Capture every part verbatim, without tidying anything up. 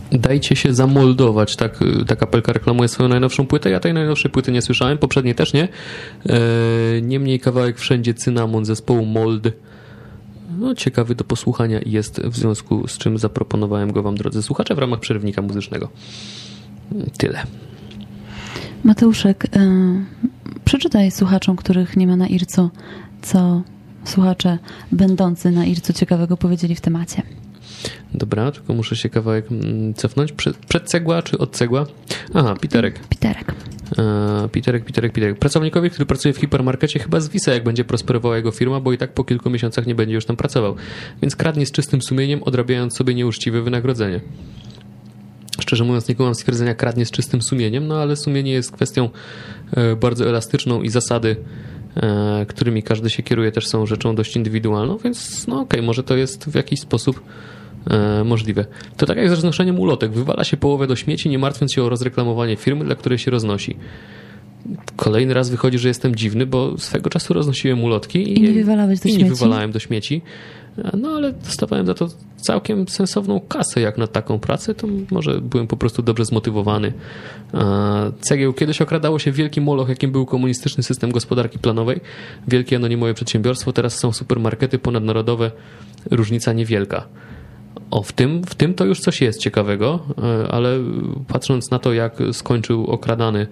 Dajcie się zamoldować, tak, ta kapelka reklamuje swoją najnowszą płytę. Ja tej najnowszej płyty nie słyszałem, poprzedniej też nie. Niemniej kawałek Wszędzie Cynamon zespołu Mold, no ciekawy do posłuchania jest, w związku z czym zaproponowałem go wam, drodzy słuchacze, w ramach przerywnika muzycznego. Tyle. Mateuszek, yy, przeczytaj słuchaczom, których nie ma na Ircu, co słuchacze będący na Ircu ciekawego powiedzieli w temacie. Dobra, tylko muszę się kawałek cofnąć. Przed, przed cegła czy od cegła? Aha, Piterek. Piterek. E, Piterek, Piterek, Piterek. Pracownikowi, który pracuje w hipermarkecie, chyba zwisa, jak będzie prosperowała jego firma, bo i tak po kilku miesiącach nie będzie już tam pracował. Więc kradnie z czystym sumieniem, odrabiając sobie nieuczciwe wynagrodzenie. Szczerze mówiąc, nie kumam stwierdzenia kradnie z czystym sumieniem, no ale sumienie jest kwestią e, bardzo elastyczną i zasady, e, którymi każdy się kieruje, też są rzeczą dość indywidualną, więc no okej, okay, może to jest w jakiś sposób e, możliwe. To tak jak z roznoszeniem ulotek. Wywala się połowę do śmieci, nie martwiąc się o rozreklamowanie firmy, dla której się roznosi. Kolejny raz wychodzi, że jestem dziwny, bo swego czasu roznosiłem ulotki i nie wywalałeś do i śmieci. nie wywalałem do śmieci. No ale dostawałem za to całkiem sensowną kasę jak na taką pracę, to może byłem po prostu dobrze zmotywowany. Cegieł. Kiedyś okradało się wielki moloch, jakim był komunistyczny system gospodarki planowej. Wielkie anonimowe przedsiębiorstwo, teraz są supermarkety ponadnarodowe. Różnica niewielka. O, w tym, w tym to już coś jest ciekawego, ale patrząc na to, jak skończył okradany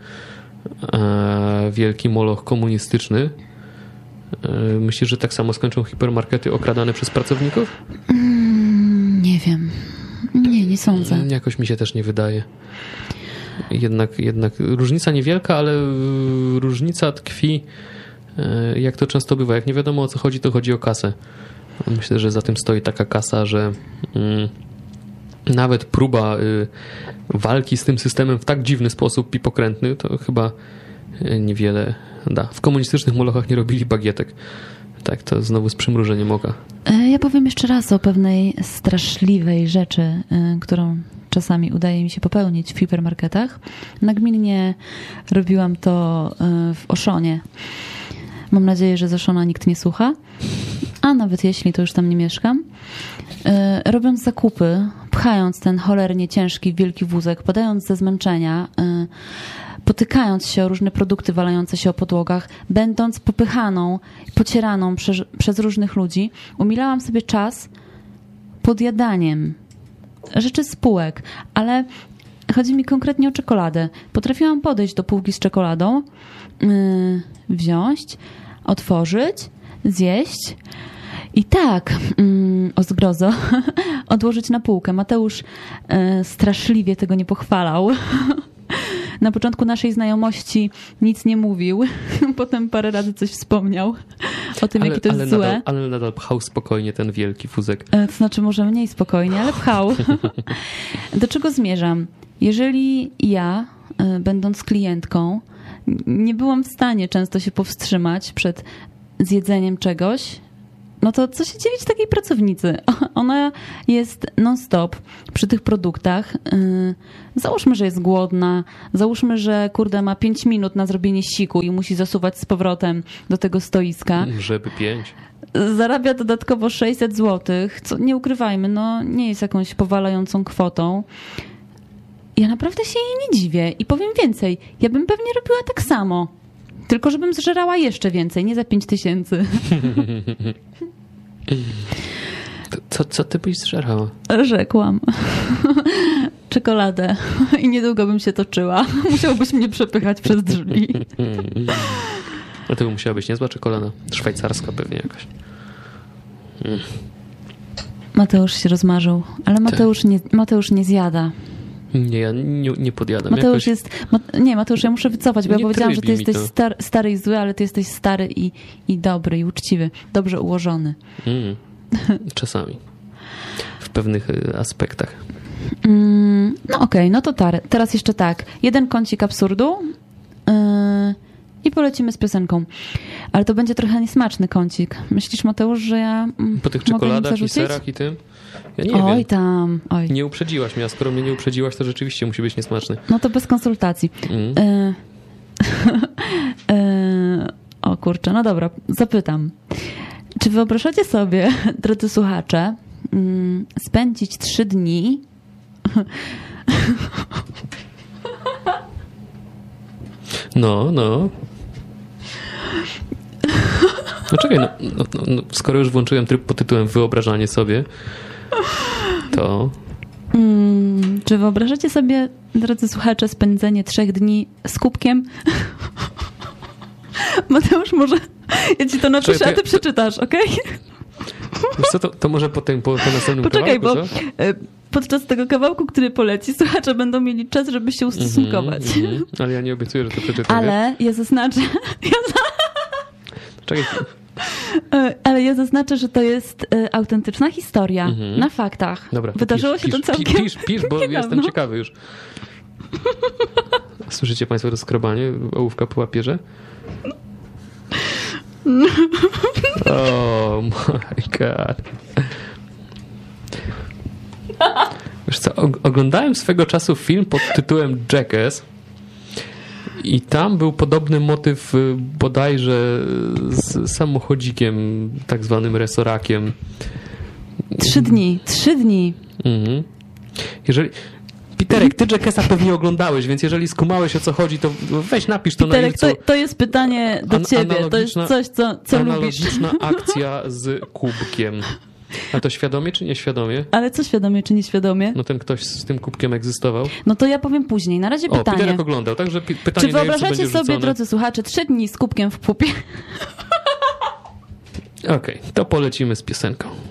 wielki moloch komunistyczny, myślisz, że tak samo skończą hipermarkety okradane przez pracowników? Mm, nie wiem. Nie, nie sądzę. Jakoś mi się też nie wydaje. Jednak, jednak różnica niewielka, ale różnica tkwi, jak to często bywa. Jak nie wiadomo o co chodzi, to chodzi o kasę. Myślę, że za tym stoi taka kasa, że mm, nawet próba y, walki z tym systemem w tak dziwny sposób i pokrętny, to chyba niewiele da. W komunistycznych molochach nie robili bagietek. Tak, to znowu z przymrużeniem oka. Ja powiem jeszcze raz o pewnej straszliwej rzeczy, którą czasami udaje mi się popełnić w hipermarketach. Nagminnie robiłam to w Oszonie. Mam nadzieję, że z Oszona nikt nie słucha, a nawet jeśli, to już tam nie mieszkam. Robiąc zakupy, pchając ten cholernie ciężki, wielki wózek, padając ze zmęczenia, potykając się o różne produkty walające się o podłogach, będąc popychaną, pocieraną przez, przez różnych ludzi, umilałam sobie czas podjadaniem rzeczy z półek, ale chodzi mi konkretnie o czekoladę. Potrafiłam podejść do półki z czekoladą, yy, wziąć, otworzyć, zjeść i tak, yy, o zgrozo, odłożyć na półkę. Mateusz yy, straszliwie tego nie pochwalał. Na początku naszej znajomości nic nie mówił, potem parę razy coś wspomniał o tym, ale, jakie to jest ale złe. Nadal, ale nadal pchał spokojnie ten wielki wózek. To znaczy może mniej spokojnie, ale pchał. Do czego zmierzam? Jeżeli ja, będąc klientką, nie byłam w stanie często się powstrzymać przed zjedzeniem czegoś, no to co się dziwić takiej pracownicy? Ona jest non-stop przy tych produktach. Załóżmy, że jest głodna. Załóżmy, że kurde ma pięć minut na zrobienie siku i musi zasuwać z powrotem do tego stoiska. Żeby pięć. Zarabia dodatkowo sześćset złotych, co nie ukrywajmy, no nie jest jakąś powalającą kwotą. Ja naprawdę się jej nie dziwię i powiem więcej. Ja bym pewnie robiła tak samo. Tylko żebym zżerała jeszcze więcej, nie za pięć tysięcy. Co, co ty byś zżerała? Rzekłam. Czekoladę. I niedługo bym się toczyła. Musiałbyś mnie przepychać przez drzwi. Dlatego musiała być niezła czekolada. Szwajcarska pewnie jakaś. Mm. Mateusz się rozmarzył. Ale Mateusz nie, Mateusz nie zjada. Nie, ja nie, nie podjadam. Mateusz jakoś... jest... Nie, Mateusz, ja muszę wycofać, bo nie ja powiedziałam, że ty jesteś to. star, stary i zły, ale ty jesteś stary i, i dobry, i uczciwy. Dobrze ułożony. Mm. Czasami. W pewnych aspektach. Mm, no okej, okay, no to tar- teraz jeszcze tak. Jeden kącik absurdu yy, i polecimy z piosenką. Ale to będzie trochę niesmaczny kącik. Myślisz, Mateusz, że ja mm, po tych czekoladach i serach i tym? Ja nie oj wiem. tam, oj. Nie uprzedziłaś mnie, a skoro mnie nie uprzedziłaś, to rzeczywiście musi być niesmaczny. No to bez konsultacji. Mm. Yy, yy, o kurczę, no dobra, zapytam. Czy wyobrażacie sobie, drodzy słuchacze, spędzić trzy dni No, no. No czekaj, no, no, no, skoro już włączyłem tryb pod tytułem wyobrażanie sobie, to... Hmm, czy wyobrażacie sobie, drodzy słuchacze, spędzenie trzech dni z kubkiem? Mateusz, może ja ci to napiszę, Czekaj, a ty to... przeczytasz, okej? Wiesz co, to, to może po, tym, po, po następnym Poczekaj, kawałku, bo co? podczas tego kawałku, który poleci, słuchacze będą mieli czas, żeby się ustosunkować. Mm-hmm, mm-hmm. Ale ja nie obiecuję, że to przeczytam. Ale ja zaznaczę... Ja za... Czekaj. Ale ja zaznaczę, że to jest autentyczna historia, mm-hmm. na faktach. Dobra, wydarzyło pisz, się pisz, to całkiem Pisz, pisz, bo niedawno. Jestem ciekawy już. Słyszycie państwo rozkrobanie ołówka po papierze? Oh my god. Wiesz co, oglądałem swego czasu film pod tytułem Jackass i tam był podobny motyw bodajże z samochodzikiem, tak zwanym resorakiem. Trzy dni, trzy dni. Mhm. Jeżeli... Piterek, ty Jackassa pewnie oglądałeś, więc jeżeli skumałeś, o co chodzi, to weź napisz to Piterek, na Ilcu. to, to jest pytanie do An- ciebie. To jest coś, co, co lubisz. Analogiczna akcja z kubkiem. A to świadomie czy nieświadomie? Ale co świadomie czy nieświadomie? No ten ktoś z tym kubkiem egzystował. No to ja powiem później. Na razie O, pytanie. Piterek oglądał, także pi- pytanie Czy na Ilcu wyobrażacie będzie sobie, rzucone. drodzy słuchacze, trzy dni z kubkiem w pupie? Okej, okay, to polecimy z piosenką.